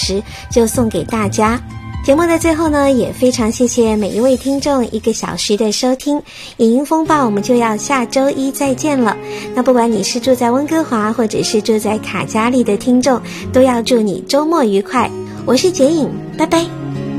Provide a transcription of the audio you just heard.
时就送给大家。节目的最后呢，也非常谢谢每一位听众1个小时的收听。影音风暴我们就要下周一再见了。那不管你是住在温哥华或者是住在卡加利的听众，都要祝你周末愉快。我是洁影，拜拜。